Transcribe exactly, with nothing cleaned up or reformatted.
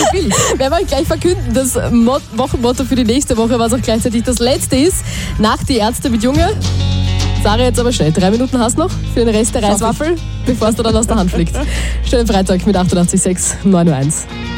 viel. Werden wir gleich verkünden, das Mo- Wochenmotto für die nächste Woche, was auch gleichzeitig das letzte ist. Nach die Ärzte mit Junge. Sarah, jetzt aber schnell. Drei Minuten hast du noch für den Rest der Reiswaffel, bevor es dir dann aus der Hand fliegt. Schönen Freitag mit achtundachtzig Komma sechs neun Uhr eins.